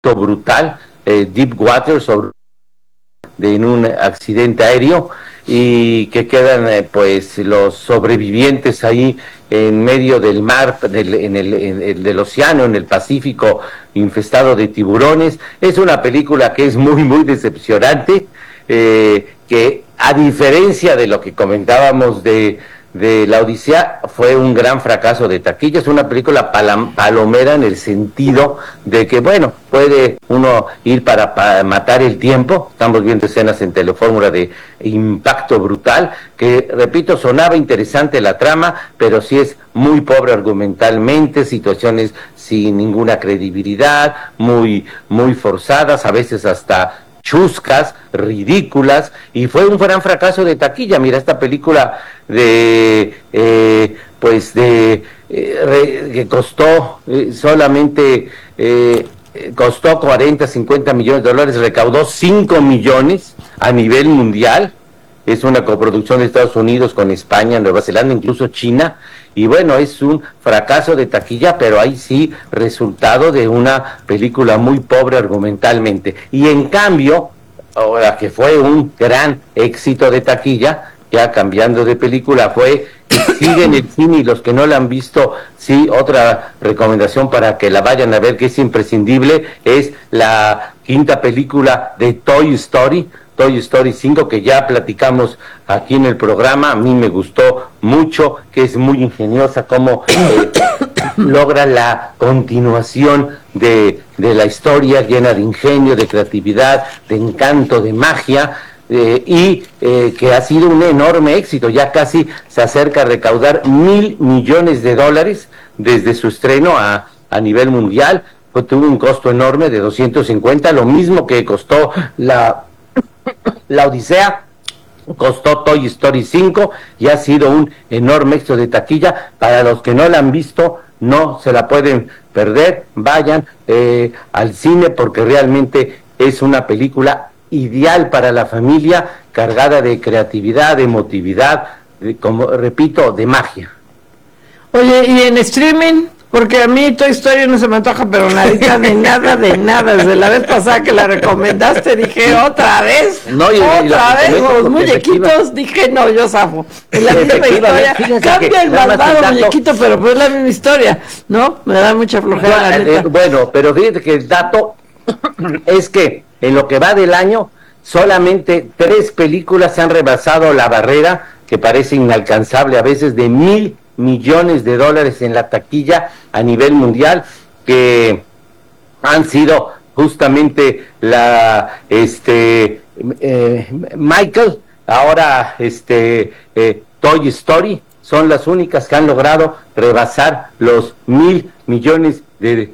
brutal, Deep Water, en un accidente aéreo, y que quedan pues los sobrevivientes ahí en medio del mar, del océano, en el Pacífico, infestado de tiburones. Es una película que es muy, muy decepcionante, que a diferencia de lo que comentábamos de La Odisea, fue un gran fracaso de taquilla. Es una película palomera en el sentido de que, bueno, puede uno ir para matar el tiempo. Estamos viendo escenas en Telefórmula de impacto brutal, que, repito, sonaba interesante la trama, pero sí es muy pobre argumentalmente, situaciones sin ninguna credibilidad, muy, muy forzadas, a veces hasta chuscas, ridículas, y fue un gran fracaso de taquilla. Mira, esta película que costó solamente costó 40, 50 millones de dólares, recaudó 5 millones a nivel mundial. Es una coproducción de Estados Unidos con España, Nueva Zelanda, incluso China, y bueno, es un fracaso de taquilla, pero ahí sí, resultado de una película muy pobre argumentalmente. Y en cambio, ahora que fue un gran éxito de taquilla, ya cambiando de película, fue que sigue en el cine, y los que no la han visto, sí, otra recomendación para que la vayan a ver, que es imprescindible, es la quinta película de Toy Story 5, que ya platicamos aquí en el programa. A mí me gustó mucho, que es muy ingeniosa cómo logra la continuación de la historia, llena de ingenio, de creatividad, de encanto, de magia, y que ha sido un enorme éxito. Ya casi se acerca a recaudar $1,000 millones desde su estreno a nivel mundial. Tuvo un costo enorme de 250, lo mismo que costó la Odisea, costó Toy Story 5, y ha sido un enorme éxito de taquilla. Para los que no la han visto, no se la pueden perder, vayan al cine, porque realmente es una película ideal para la familia, cargada de creatividad, de emotividad, como repito, de magia. Oye, ¿y en streaming? Porque a mí Toy Story no se me antoja, pero nadita de nada. Desde la vez pasada que la recomendaste, dije, otra vez, otra vez, los muñequitos, dije, no, yo zafo. Es la misma historia, cambia el malvado muñequito, pero pues es la misma historia, ¿no? Me da mucha flojera, la neta. Bueno, pero fíjate que el dato es que en lo que va del año, solamente 3 películas han rebasado la barrera, que parece inalcanzable a veces, de $1,000 millones en la taquilla a nivel mundial, que han sido justamente Michael, ahora Toy Story, son las únicas que han logrado rebasar los $1,000 millones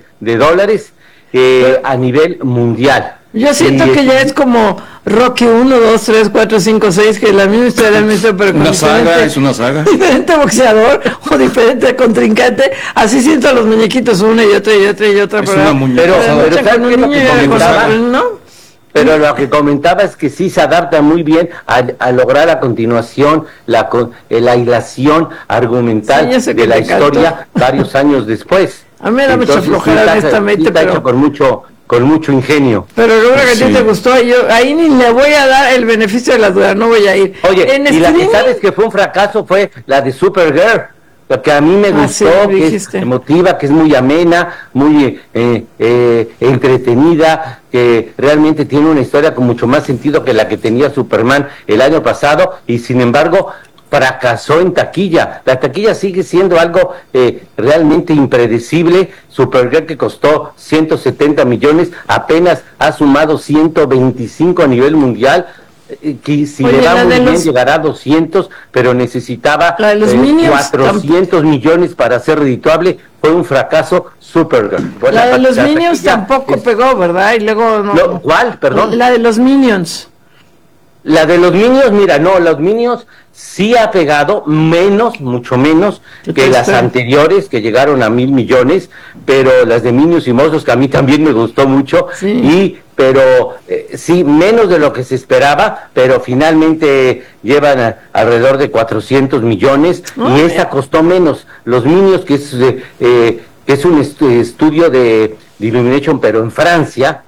a nivel mundial. Yo siento que ya es como Rocky 1, 2, 3, 4, 5, 6, que la misma historia, pero con es una saga. Diferente boxeador o diferente contrincante. Así siento a los muñequitos, una y otra. Es una muñeca. Pero lo que comentaba es que sí se adapta muy bien a lograr a continuación la hilación argumental de la historia varios años después. A mí me da mucha flojera, honestamente, pero hecho con mucho ingenio. Pero lo que a ti te gustó, yo ahí ni le voy a dar el beneficio de la duda, no voy a ir. Oye, y la que sabes que fue un fracaso fue la de Supergirl, la que a mí me gustó, sí, que es emotiva, que es muy amena, muy entretenida, que realmente tiene una historia con mucho más sentido que la que tenía Superman el año pasado, y sin embargo fracasó en taquilla. La taquilla sigue siendo algo realmente impredecible. Supergirl, que costó 170 millones, apenas ha sumado 125 a nivel mundial, que si le va muy bien llegará a 200, pero necesitaba 400 millones para ser redituable. Fue un fracaso Supergirl. La de los Minions tampoco pegó, ¿verdad? Y luego ¿Cuál? Perdón. La de los Minions. La de los Minions, mira, no, los Minions sí ha pegado mucho menos que las anteriores, que llegaron a 1,000 millones, pero las de Minions y Monstruos, que a mí también me gustó mucho, sí. Pero sí, menos de lo que se esperaba, pero finalmente llevan alrededor de 400 millones, y esta costó menos. Los Minions, que es un estudio de de Illumination, pero en Francia.